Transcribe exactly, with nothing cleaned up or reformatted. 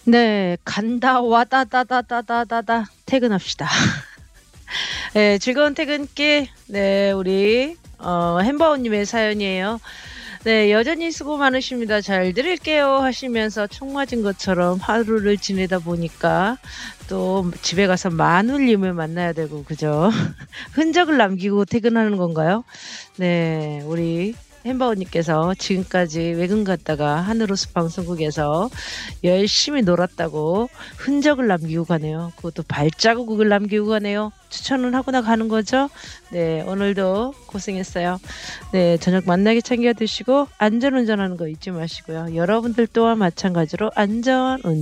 네. 간다 와다다다다다다다 퇴근합시다. 예. 즐거운 퇴근길 네 우리 어 햄버거 님의 사연이에요. 네. "여전히 수고 많으십니다. 잘 들을게요." 하시면서 총 맞은 것처럼 하루를 지내다 보니까 또 집에 가서 마눌님을 만나야 되고 그죠? 흔적을 남기고 퇴근하는 건가요? 네. 우리 햄버거 님께서 지금까지 외근 갔다가 하늘호수 방송국에서 열심히 놀았다고 흔적을 남기고 가네요. 그것도 발자국을 남기고 가네요. 추천은 하고 나 가는 거죠? 네. 오늘도 고생했어요. 네. 저녁 맛나게 챙겨 드시고 안전 운전하는 거 잊지 마시고요. 여러분들 또한 마찬가지로 안전 운